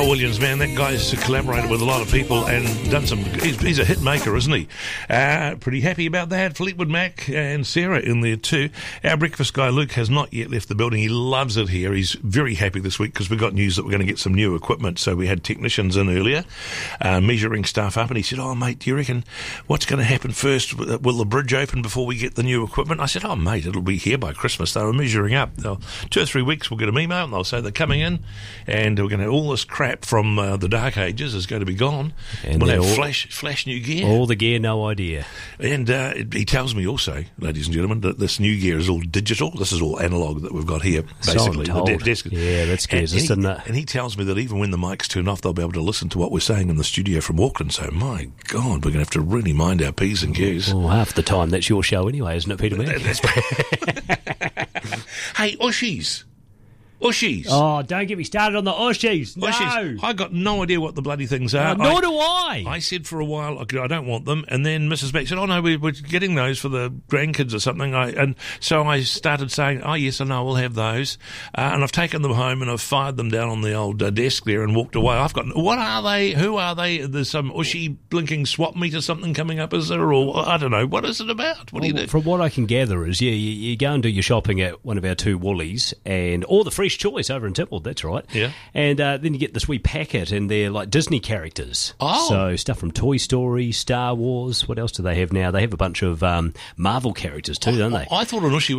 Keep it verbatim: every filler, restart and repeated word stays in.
Williams, man, that guy's collaborated with a lot of people and done some... He's, he's a hit maker, isn't he? Uh, pretty happy about that. Fleetwood Mac and Sarah in there too. Our breakfast guy, Luke, has not yet left the building. He loves it here. He's very happy this week because we got news that we're going to get some new equipment. So we had technicians in earlier uh, measuring stuff up, and he said, oh, mate, do you reckon what's going to happen first? Will the bridge open before we get the new equipment? I said, oh, mate, it'll be here by Christmas. They were measuring up. They'll, two or three weeks, we'll get an email, and they'll say they're coming in, and we're going to have all this crap from uh, the dark ages is going to be gone. And we'll have all, flash, flash new gear. All the gear, no idea. And uh, he tells me also, ladies and gentlemen, that this new gear is all digital. This is all analogue that we've got here, basically. So the de- desk. Yeah, that scares and, us, and doesn't he, it? And he tells me that even when the mics turn off, they'll be able to listen to what we're saying in the studio from Auckland. So, my God, we're going to have to really mind our P's and Q's. Well, half the time, that's your show anyway, isn't it, Peter Mac? That's Hey, Ushies. Ushies. Oh, don't get me started on the Ushies. No. Ushies. I got no idea what the bloody things are. Oh, nor I, do I. I said for a while, I don't want them. And then Missus Beck said, oh, no, we, we're getting those for the grandkids or something. I, and so I started saying, oh, yes, I know, we'll have those. Uh, and I've taken them home and I've fired them down on the old uh, desk there and walked away. I've got, what are they? Who are they? There's some Ushi blinking swap meet or something coming up, is there? Or I don't know. What is it about? What well, do you do? From what I can gather is, yeah, you, you go and do your shopping at one of our two Woolies and or the Fresh Choice over in Tipple. That's right. Yeah. And uh, then you get this wee packet, and they're like Disney characters. Oh. So stuff from Toy Story, Star Wars. What else do they have now? They have a bunch of um, Marvel characters too, don't they? I thought an Ushi